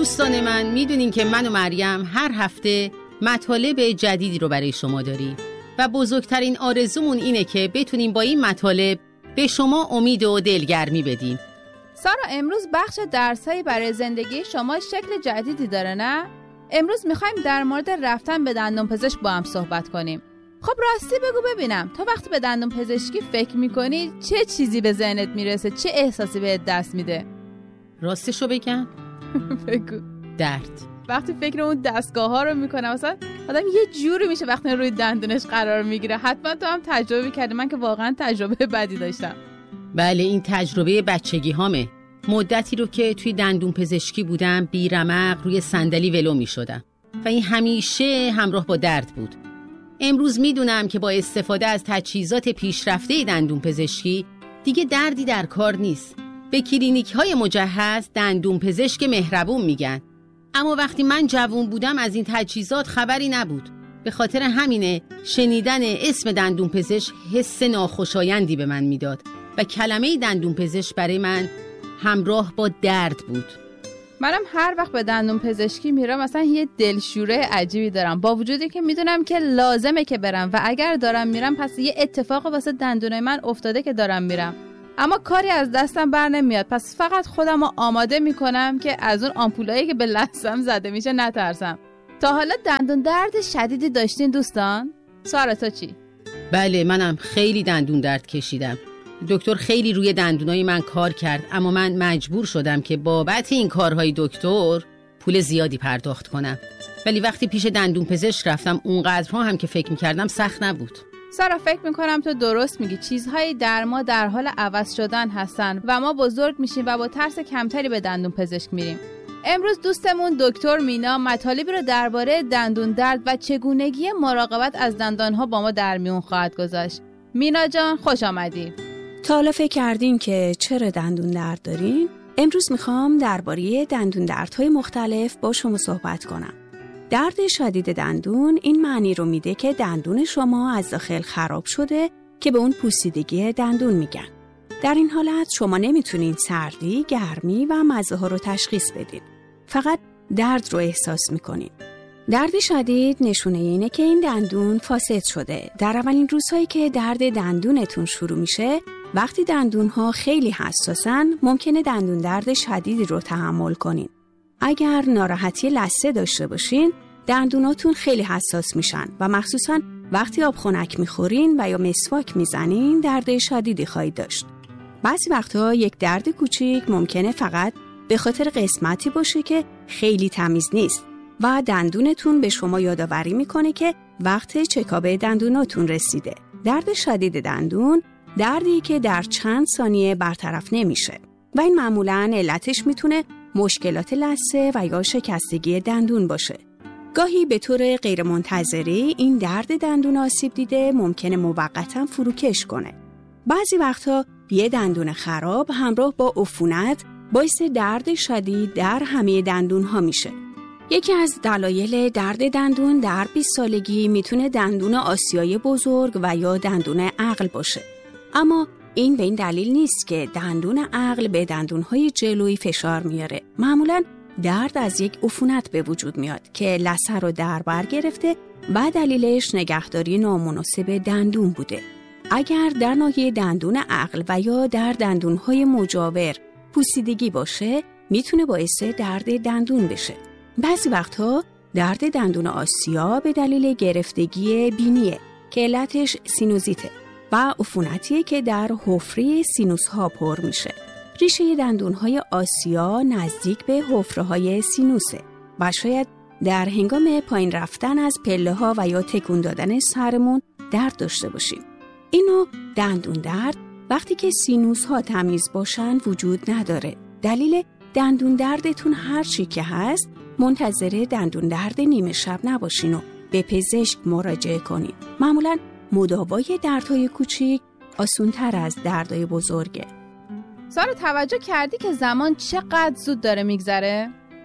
دوستان من، میدونین که من و مریم هر هفته مطالب جدیدی رو برای شما داریم و بزرگترین آرزومون اینه که بتونیم با این مطالب به شما امید و دلگرمی بدیم. سارا، امروز بخش درسایی برای زندگی شما شکل جدیدی داره نه؟ امروز میخوایم در مورد رفتن به دندون پزشک با هم صحبت کنیم. خب راستی بگو ببینم، تو وقتی به دندون پزشکی فکر میکنی چه چیزی به ذهنت میرسه؟ چه احساسی بهت دست میده؟ راستشو بگم؟ بگو. درد. وقتی فکر اون دستگاه ها رو میکنم مثلا آدم یه جوری میشه وقتی روی دندونش قرار میگیره. حتما تو هم تجربه کردی. من که واقعا تجربه بدی داشتم. بله، این تجربه بچگی هامه. مدتی رو که توی دندون پزشکی بودم بیرمق روی صندلی ولو میشدم و این همیشه همراه با درد بود. امروز میدونم که با استفاده از تجهیزات پیشرفته دندون پزشکی دیگه دردی در کار نیست. به کلینیک های مجهز دندون پزشک مهربون میگن. اما وقتی من جوان بودم از این تجهیزات خبری نبود. به خاطر همینه شنیدن اسم دندون پزشک حس ناخوشایندی به من میداد و کلمه دندون پزشک برای من همراه با درد بود. منم هر وقت به دندون پزشکی میرم مثلا یه دلشوره عجیبی دارم، با وجودی که میدونم که لازمه که برم و اگر دارم میرم پس یه اتفاق واسه دندونای من افتاده که دارم میرم. اما کاری از دستم بر نمیاد، پس فقط خودم رو آماده میکنم که از اون آمپولایی که به لثم زده میشه نترسم. تا حالا دندون درد شدیدی داشتین دوستان؟ سارا تو چی؟ بله، منم خیلی دندون درد کشیدم. دکتر خیلی روی دندونای من کار کرد، اما من مجبور شدم که بابت این کارهای دکتر پول زیادی پرداخت کنم. ولی وقتی پیش دندون پزشک رفتم اونقدرها هم که فکر میکردم سخت نبود. سارا، فکر میکنم تو درست میگی. چیزهایی در ما در حال عوض شدن هستن و ما بزرگ میشیم و با ترس کمتری به دندون پزشک میریم. امروز دوستمون دکتر مینا مطالبی رو درباره دندون درد و چگونگی مراقبت از دندانها با ما در میون خواهد گذاشت. مینا جان خوش آمدی. تا حالا فکر کردین که چرا دندون درد دارین؟ امروز میخوام درباره دندون دردهای مختلف با شما صحبت کنم. درد شدید دندون این معنی رو میده که دندون شما از داخل خراب شده که به اون پوسیدگی دندون میگن. در این حالت شما نمیتونین سردی، گرمی و مزه ها رو تشخیص بدین. فقط درد رو احساس میکنین. درد شدید نشونه اینه که این دندون فاسد شده. در اولین روزهایی که درد دندونتون شروع میشه، وقتی دندونها خیلی حساسن، ممکنه دندون درد شدیدی رو تحمل کنین. اگر ناراحتی لثه داشته باشین، دندوناتون خیلی حساس میشن و مخصوصاً وقتی آب خنک میخورین و یا مسواک میزنین درد شدیدی خواهید داشت. بعضی وقتها یک درد کوچیک ممکنه فقط به خاطر قسمتی باشه که خیلی تمیز نیست و دندونتون به شما یادآوری میکنه که وقت چکاپ دندوناتون رسیده. درد شدید دندون دردی که در چند ثانیه برطرف نمیشه و این معمولاً علتش میتونه مشکلات لثه و یا شکستگی دندون باشه. گاهی به طور غیرمنتظره این درد دندون آسیب دیده ممکنه موقتاً فروکش کنه. بعضی وقتها یه دندون خراب همراه با عفونت باعث درد شدید در همه دندون‌ها میشه. یکی از دلایل درد دندون در 20 سالگی میتونه دندون آسیای بزرگ و یا دندون عقل باشه. اما این به این دلیل نیست که دندون عقل به دندون‌های جلویی فشار میاره. معمولاً درد از یک عفونت به وجود میاد که لثه رو در بر گرفته و دلیلش نگهداری نامناسب دندون بوده. اگر در ناحیه دندون عقل و یا در دندون‌های مجاور پوسیدگی باشه، میتونه باعث درد دندون بشه. بعضی وقتها درد دندون آسیا به دلیل گرفتگی بینیه که علتش سینوزیته و عفونتیه که در حفره سینوس ها پر میشه. ریشه دندون‌های آسیا نزدیک به حفره‌های سینوسه و شاید در هنگام پایین رفتن از پله‌ها و یا تکون دادن سرمون درد داشته باشیم. اینو دندون درد وقتی که سینوس ها تمیز باشن وجود نداره. دلیل دندون دردتون هر چی که هست، منتظر دندون درد نیمه شب نباشین و به پزشک مراجعه کنین. معمولاً مداوای دردهای کوچیک آسان‌تر از دردهای بزرگه. سارا، توجه کردی که زمان چقدر زود داره میگذره؟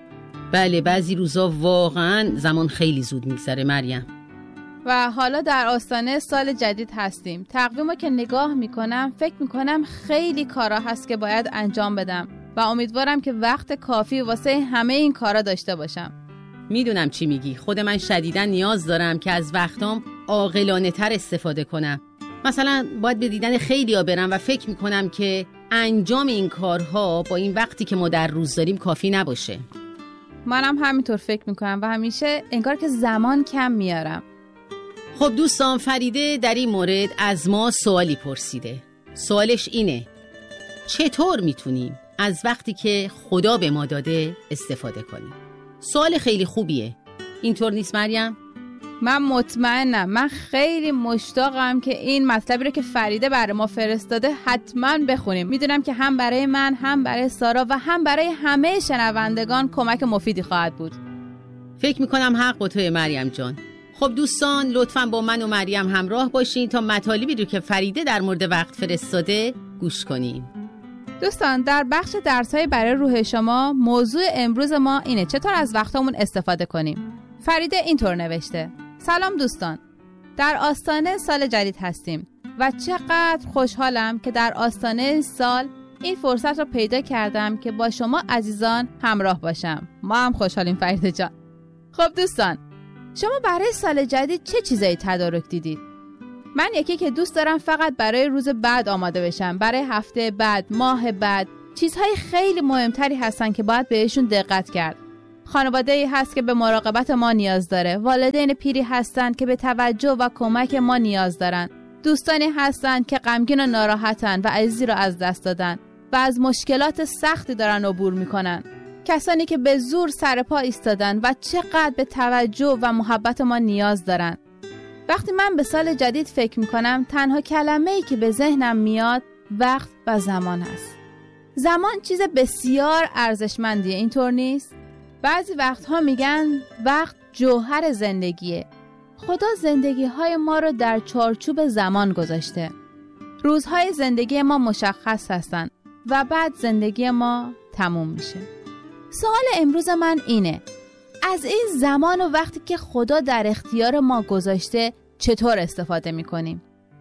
بله، بعضی روزا واقعاً زمان خیلی زود میگذره مریم. و حالا در آستانه سال جدید هستیم. تقویمو که نگاه میکنم فکر میکنم خیلی کارا هست که باید انجام بدم. و امیدوارم که وقت کافی واسه همه این کارا داشته باشم. میدونم چی میگی. خود من شدیداً نیاز دارم که از وقتام عاقلانه تر استفاده کنم. مثلا باید به دیدن خیلیا برم و فکر میکنم که انجام این کارها با این وقتی که ما در روز داریم کافی نباشه. منم همینطور فکر میکنم و همیشه انگار که زمان کم میارم. خب دوستان، فریده در این مورد از ما سوالی پرسیده. سوالش اینه: چطور میتونیم از وقتی که خدا به ما داده استفاده کنیم؟ سوال خیلی خوبیه. اینطور نیست مریم؟ من مطمئنم. من خیلی مشتاقم که این مطلبی رو که فریده برای ما فرستاده حتما بخونیم. میدونم که هم برای من، هم برای سارا و هم برای همه شنوندگان کمک مفیدی خواهد بود. فکر میکنم حق با توی مریم جان. خب دوستان، لطفاً با من و مریم همراه باشین تا مطالبی رو که فریده در مورد وقت فرستاده گوش کنیم. دوستان، در بخش درس‌های برای روح شما موضوع امروز ما اینه: چطور از وقتمون استفاده کنیم. فریده اینطور نوشته: سلام دوستان، در آستانه سال جدید هستیم و چقدر خوشحالم که در آستانه سال این فرصت رو پیدا کردم که با شما عزیزان همراه باشم. ما هم خوشحالیم فریده جان. خب دوستان، شما برای سال جدید چه چیزایی تدارک دیدید؟ من یکی که دوست دارم فقط برای روز بعد آماده بشم، برای هفته بعد، ماه بعد. چیزهای خیلی مهمتری هستن که باید بهشون دقت کرد. خانواده‌ای هست که به مراقبت ما نیاز داره، والدین پیری هستن که به توجه و کمک ما نیاز دارن، دوستانی هستن که غمگین و ناراحتن و عزیزی رو از دست دادن و از مشکلات سختی دارن عبور میکنن، کسانی که به زور سر پا ایستادن و چقدر به توجه و محبت ما نیاز دارن. وقتی من به سال جدید فکر میکنم، تنها کلمه‌ای که به ذهنم میاد وقت و زمان است. زمان چیز بسیار ارزشمندیه، اینطور نیست؟ بعضی وقتها میگن وقت جوهر زندگیه. خدا زندگی‌های ما رو در چارچوب زمان گذاشته. روزهای زندگی ما مشخص هستن و بعد زندگی ما تموم میشه. سوال امروز من اینه: از این زمان و وقتی که خدا در اختیار ما گذاشته چطور استفاده میکنیم؟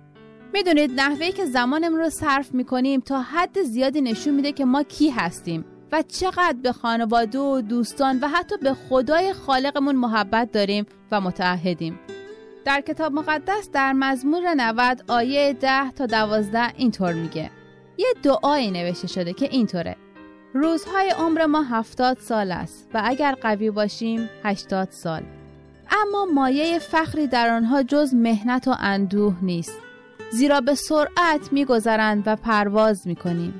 میدونید نحوهی که زمانمون رو صرف میکنیم تا حد زیادی نشون میده که ما کی هستیم و چقدر به خانواده و دوستان و حتی به خدای خالقمون محبت داریم و متعهدیم. در کتاب مقدس در مزمور 90 آیه 10 تا 12 اینطور میگه. یه دعایی نوشته شده که اینطوره: روزهای عمر ما 70 سال است و اگر قوی باشیم 80 سال. اما مایه فخری در آنها جز مهنت و اندوه نیست، زیرا به سرعت می‌گذرند و پرواز می‌کنیم.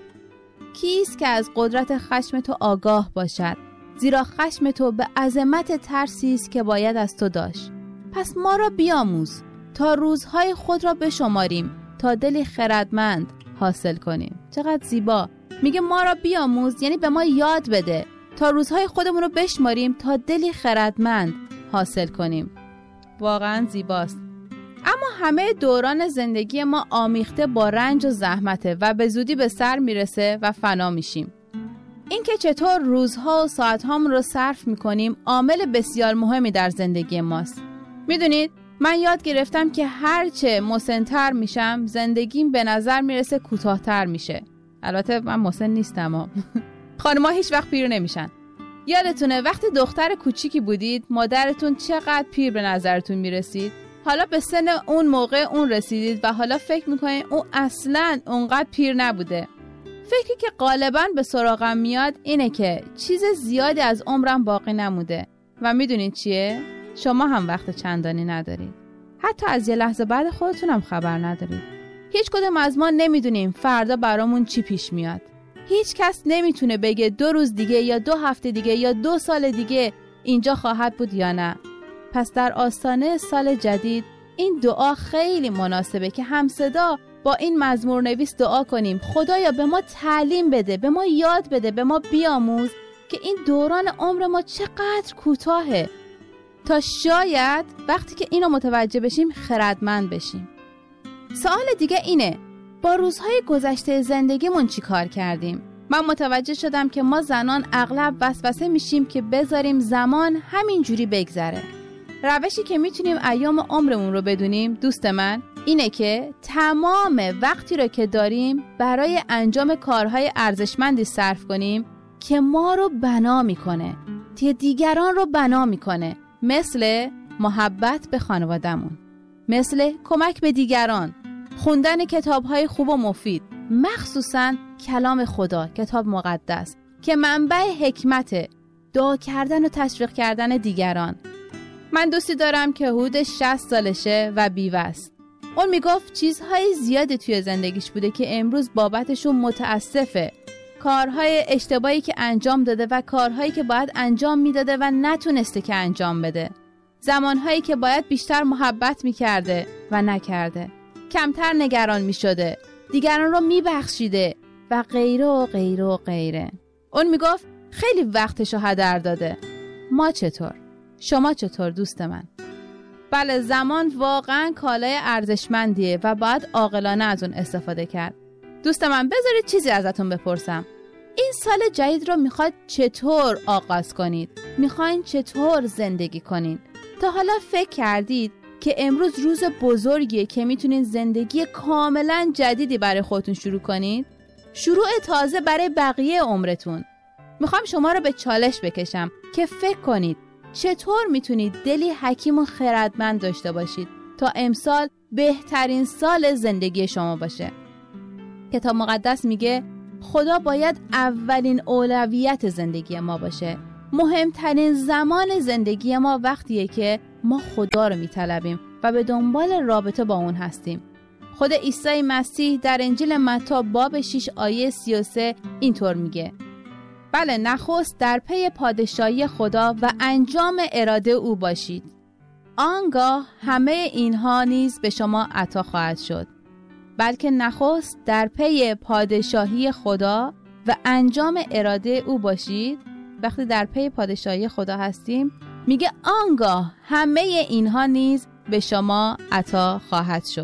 کیست که از قدرت خشم تو آگاه باشد؟ زیرا خشم تو به عظمت ترسی است که باید از تو داشت. پس ما را بیاموز تا روزهای خود را بشماریم، تا دلی خردمند حاصل کنیم. چقدر زیبا! میگه ما را بیاموز، یعنی به ما یاد بده تا روزهای خودمون رو بشماریم، تا دلی خردمند حاصل کنیم. واقعا زیباست. اما همه دوران زندگی ما آمیخته با رنج و زحمته و به زودی به سر میرسه و فنا میشیم. این که چطور روزها و ساعتهامون رو صرف میکنیم عامل بسیار مهمی در زندگی ماست. میدونید من یاد گرفتم که هرچه مسن‌تر میشم زندگیم به نظر میرسه کوتاه‌تر میشه. البته من مسن نیستم خانم‌ها هیچ وقت پیر نمیشن. یادتونه وقتی دختر کوچیکی بودید مادرتون چقدر پیر به نظرتون میرسید؟ حالا به سن اون موقع اون رسیدید و حالا فکر میکنید اون اصلاً اونقدر پیر نبوده. فکری که غالباً به سراغم میاد اینه که چیز زیادی از عمرم باقی نموده و میدونید چیه؟ شما هم وقت چندانی ندارید. حتی از یه لحظه بعد خودتونم خبر ندارید. هیچ کدوم از ما نمیدونیم فردا برامون چی پیش میاد. هیچ کس نمیتونه بگه 2 روز دیگه یا 2 هفته دیگه یا 2 سال دیگه اینجا خواهد بود یا نه. پس در آستانه سال جدید این دعا خیلی مناسبه که همصدا با این مزمور نویس دعا کنیم: خدایا به ما تعلیم بده، به ما یاد بده، به ما بیاموز که این دوران عمر ما چقدر کوتاهه، تا شاید وقتی که اینو متوجه بشیم خردمند بشیم. سوال دیگه اینه: با روزهای گذشته زندگیمون چی کار کردیم؟ من متوجه شدم که ما زنان اغلب وسوسه میشیم که بذاریم زمان همین جوری بگذره. روشی که میتونیم ایام عمرمون رو بدونیم دوست من اینه که تمام وقتی رو که داریم برای انجام کارهای ارزشمندی صرف کنیم که ما رو بنا میکنه، که دیگران رو بنا میکنه، مثل محبت به خانواده‌مون، مثل کمک به دیگران، خوندن کتاب‌های خوب و مفید، مخصوصاً کلام خدا، کتاب مقدس که منبع حکمته، دعا کردن و تشویق کردن دیگران. من دوستی دارم که حدود 60 سالشه و بیوه است. اون میگفت چیزهای زیادی توی زندگیش بوده که امروز بابتشون متاسفه. کارهای اشتباهی که انجام داده و کارهایی که باید انجام میداده و نتونسته که انجام بده. زمانهایی که باید بیشتر محبت میکرده و نکرده. کمتر نگران میشده. دیگران رو میبخشیده و غیره و غیره و غیره. اون میگفت خیلی وقتشو هدر داده. ما چطور؟ شما چطور دوست من؟ بله، زمان واقعا کالای ارزشمندیه و باید عاقلانه از اون استفاده کرد. دوست من بذارید چیزی ازتون بپرسم. این سال جدید رو میخواد چطور آغاز کنید؟ میخواین چطور زندگی کنید؟ تا حالا فکر کردید که امروز روز بزرگیه که میتونید زندگی کاملا جدیدی برای خودتون شروع کنید؟ شروع تازه برای بقیه عمرتون. میخوام شما رو به چالش بکشم که فکر کنید چطور میتونید دلی حکیم و خردمند داشته باشید تا امسال بهترین سال زندگی شما باشه. کتاب مقدس میگه خدا باید اولین اولویت زندگی ما باشه. مهمترین زمان زندگی ما وقتیه که ما خدا رو میطلبیم و به دنبال رابطه با اون هستیم. خود عیسی مسیح در انجیل متی باب 6 آیه 33 اینطور میگه: بله، نخست در پی پادشاهی خدا و انجام اراده او باشید، آنگاه همه اینها نیز به شما عطا خواهد شد. بلکه نخست در پی پادشاهی خدا و انجام اراده او باشید. وقتی در پی پادشاهی خدا هستیم میگه آنگاه همه اینها نیز به شما عطا خواهد شد.